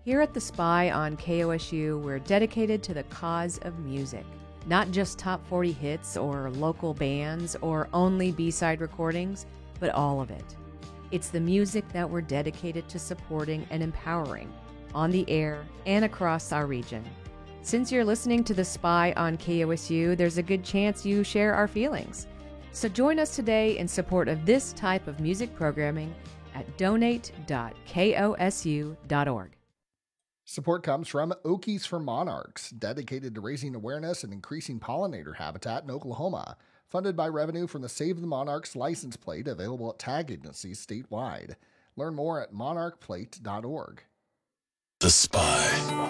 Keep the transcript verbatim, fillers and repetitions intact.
Here at The Spy on K O S U, we're dedicated to the cause of music. Not just top forty hits or local bands or only B-side recordings, but all of it. It's the music that we're dedicated to supporting and empowering on the air and across our region. Since you're listening to The Spy on K O S U, there's a good chance you share our feelings. So join us today in support of this type of music programming at donate dot kosu dot org. Support comes from Okies for Monarchs, dedicated to raising awareness and increasing pollinator habitat in Oklahoma, funded by revenue from the Save the Monarchs license plate available at tag agencies statewide. Learn more at monarch plate dot org. The Spy.